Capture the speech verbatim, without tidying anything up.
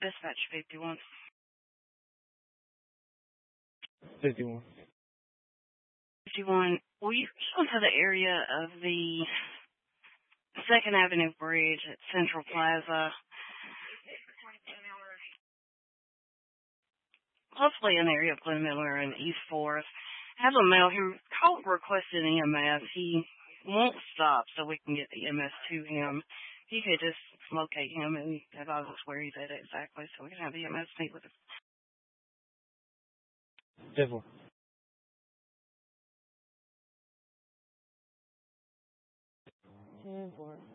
Dispatch fifty-one. fifty-one. fifty-one. Will you go to the area of the Second Avenue Bridge at Central Plaza? Hopefully an area of Glen Miller and East Forest. Have a male who called requested E M S. He won't stop so we can get the E M S to him. He could just locate him and advise us where he's at exactly so we can have the E M S meet with him. Devil. ten four.